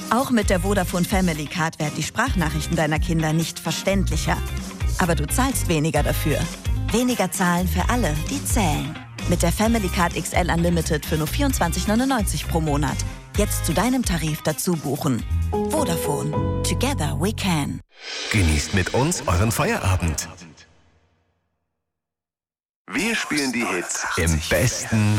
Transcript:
Auch mit der Vodafone Family Card werden die Sprachnachrichten deiner Kinder nicht verständlicher. Aber du zahlst weniger dafür. Weniger zahlen für alle, die zählen. Mit der Family Card XL Unlimited für nur 24,99 pro Monat. Jetzt zu deinem Tarif dazu buchen. Vodafone. Together we can. Genießt mit uns euren Feierabend. Wir spielen die Hits im besten